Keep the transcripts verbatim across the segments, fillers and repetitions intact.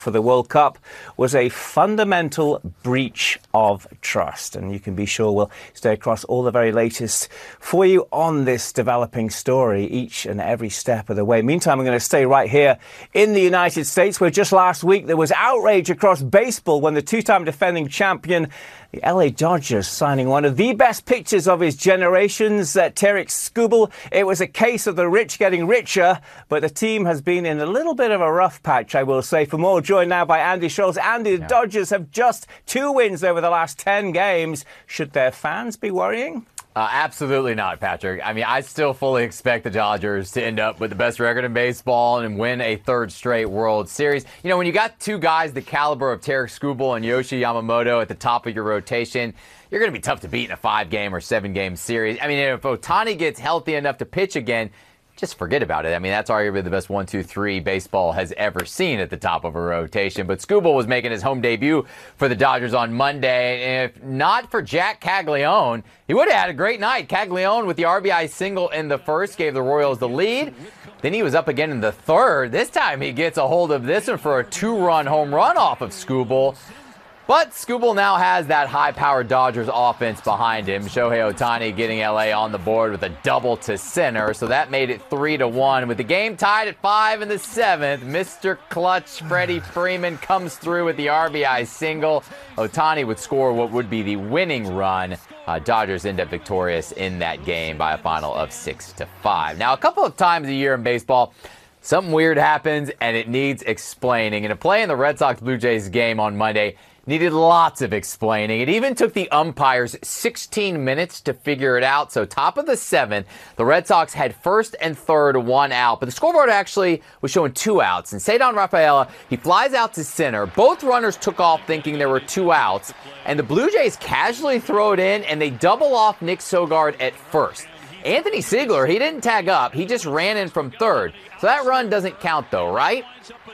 for the World Cup was a fundamental breach of trust. And you can be sure we'll stay across all the very latest for you on this developing story each and every step of the way. Meantime, I'm going to stay right here in the United States, where just last week there was outrage across baseball when the two-time defending champion, the L A Dodgers, signing one of the best pitchers of his generations, uh, Tarik Skubal. It was a case of the rich getting richer, but the team has been in a little bit of a rough patch, I will say. For more, joined now by Andy Schultz. Andy, the yeah. Dodgers have just two wins over the last ten games. Should their fans be worrying? Uh, absolutely not, Patrick. I mean, I still fully expect the Dodgers to end up with the best record in baseball and win a third straight World Series. You know, when you got two guys the caliber of Tarik Skubal and Yoshi Yamamoto at the top of your rotation, you're going to be tough to beat in a five-game or seven-game series. I mean, if Ohtani gets healthy enough to pitch again, just forget about it. I mean, that's arguably the best one two three baseball has ever seen at the top of a rotation. But Skubal was making his home debut for the Dodgers on Monday. And if not for Jack Caglione, he would have had a great night. Caglione with the R B I single in the first gave the Royals the lead. Then he was up again in the third. This time he gets a hold of this one for a two-run home run off of Skubal. But Skubal now has that high-powered Dodgers offense behind him. Shohei Ohtani getting L A on the board with a double to center, so that made it three to one. With the game tied at five in the seventh, Mister Clutch Freddie Freeman comes through with the R B I single. Ohtani would score what would be the winning run. Uh, Dodgers end up victorious in that game by a final of six to five. Now, a couple of times a year in baseball, something weird happens and it needs explaining. And a play in the Red Sox-Blue Jays game on Monday needed lots of explaining. It even took the umpires sixteen minutes to figure it out. So top of the seventh, the Red Sox had first and third, one out. But the scoreboard actually was showing two outs. And Ceddanne Rafaela, he flies out to center. Both runners took off thinking there were two outs. And the Blue Jays casually throw it in, and they double off Nick Sogard at first. Anthony Siegler, he didn't tag up. He just ran in from third. So that run doesn't count, though, right?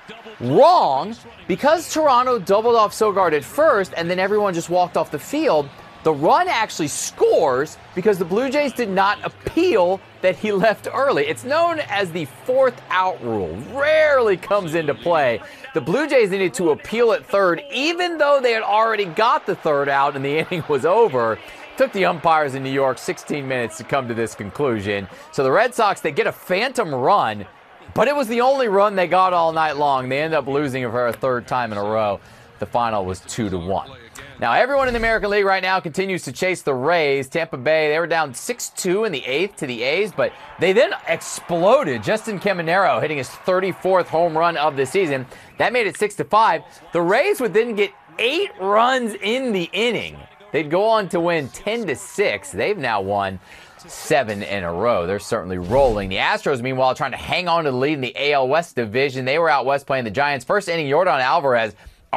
Wrong. Because Toronto doubled off Sogard at first and then everyone just walked off the field, the run actually scores because the Blue Jays did not appeal that he left early. It's known as the fourth out rule. Rarely comes into play. The Blue Jays needed to appeal at third even though they had already got the third out and the inning was over. Took the umpires in New York sixteen minutes to come to this conclusion. So the Red Sox, they get a phantom run, but it was the only run they got all night long. They end up losing it for a third time in a row. The final was two to one. Now, everyone in the American League right now continues to chase the Rays. Tampa Bay, they were down six two in the eighth to the A's, but they then exploded. Justin Caminero hitting his thirty-fourth home run of the season. That made it six to five. The Rays would then get eight runs in the inning. They'd go on to win ten to six. They've now won seven in a row. They're certainly rolling. The Astros, meanwhile, trying to hang on to the lead in the A L West division. They were out west playing the Giants. First inning, Yordan Alvarez,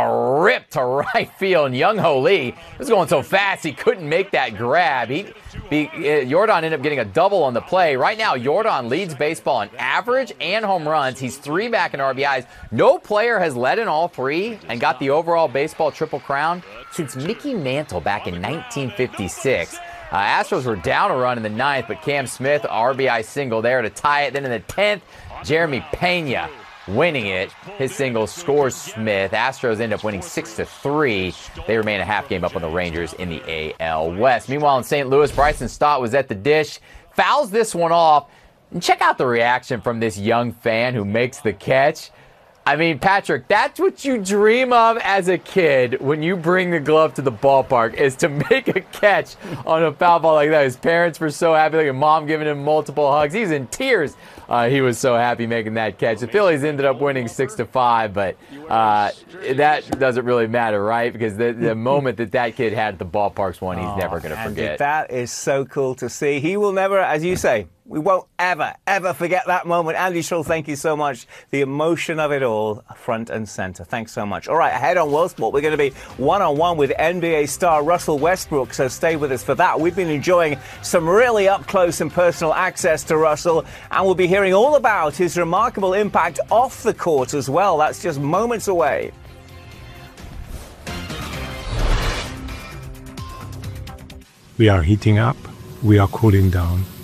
a rip to right field. And Young-Ho Lee was going so fast he couldn't make that grab. He, he, Yordan ended up getting a double on the play. Right now, Yordan leads baseball in average and home runs. He's three back in R B Is. No player has led in all three and got the overall baseball triple crown since Mickey Mantle back in nineteen fifty-six. Uh, Astros were down a run in the ninth, but Cam Smith, R B I single there to tie it. Then in the tenth, Jeremy Pena winning it. His single scores Smith. Astros end up winning six to three. They remain a half game up on the Rangers in the A L West. Meanwhile, in Saint Louis, Bryson Stott was at the dish, fouls this one off. And check out the reaction from this young fan who makes the catch. I mean, Patrick, that's what you dream of as a kid when you bring the glove to the ballpark, is to make a catch on a foul ball like that. His parents were so happy. Like, his mom giving him multiple hugs. He's in tears. Uh, he was so happy making that catch. The Phillies ended up winning six to five, but uh, that doesn't really matter, right? Because the, the moment that that kid had at the ballpark's one, he's oh, never going to forget. That is so cool to see. He will never, as you say, we won't ever, ever forget that moment. Andy Schultz, thank you so much. The emotion of it all, front and center. Thanks so much. All right, ahead on World Sport, we're going to be one-on-one with N B A star Russell Westbrook, so stay with us for that. We've been enjoying some really up-close and personal access to Russell, and we'll be hearing all about his remarkable impact off the court as well. That's just moments away. We are heating up. We are cooling down.